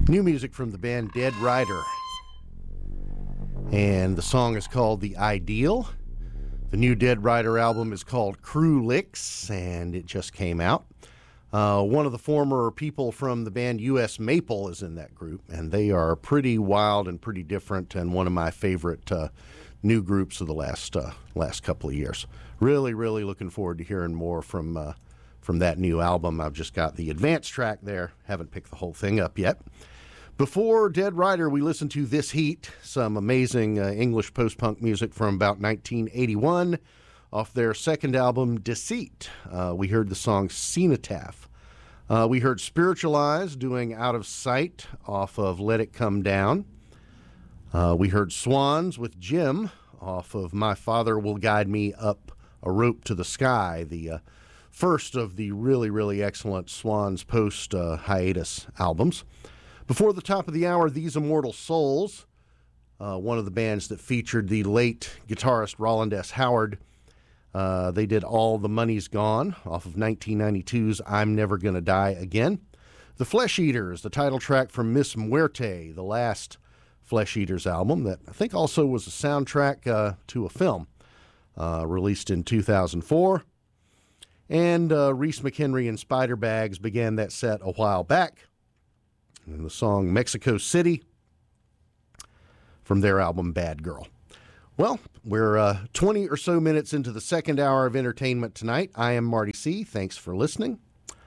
New music from the band Dead Rider. And the song is called The Ideal. The new Dead Rider album is called Crew Licks, and it just came out. One of the former people from the band U.S. Maple is in that group, and they are pretty wild and pretty different, and one of my favorite new groups of the last couple of years. Really, really looking forward to hearing more from that new album. I've just got the advanced track there. Haven't picked the whole thing up yet. Before Dead Rider, we listened to This Heat, some amazing English post-punk music from about 1981 off their second album, Deceit. We heard the song Cenotaph. We heard Spiritualize doing Out of Sight off of Let It Come Down. We heard Swans with Jim off of My Father Will Guide Me Up a Rope to the Sky, the first of the really, really excellent Swans post-hiatus albums. Before the top of the hour, These Immortal Souls, one of the bands that featured the late guitarist Roland S. Howard. They did All the Money's Gone off of 1992's I'm Never Gonna Die Again. The Flesh Eaters, the title track from Miss Muerte, the last Flesh Eaters album that I think also was a soundtrack to a film released in 2004. And Reese McHenry and Spider Bags began that set a while back. And the song Mexico City from their album Bad Girl. Well, we're 20 or so minutes into the second hour of entertainment tonight. I am Marty C. Thanks for listening.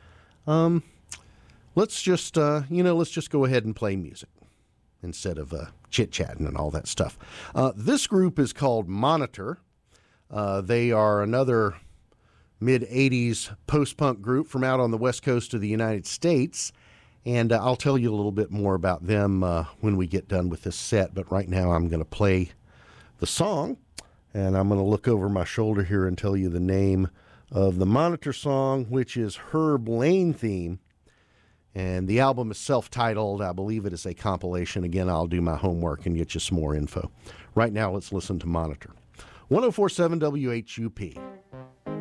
Let's just go ahead and play music instead of chit-chatting and all that stuff. This group is called Monitor. They are another mid-'80s post-punk group from out on the west coast of the United States. And I'll tell you a little bit more about them when we get done with this set. But right now I'm going to play the song. And I'm going to look over my shoulder here and tell you the name of the Monitor song, which is Herb Lane Theme. And the album is self-titled. I believe it is a compilation. Again, I'll do my homework and get you some more info. Right now, let's listen to Monitor. 104.7 WHUP.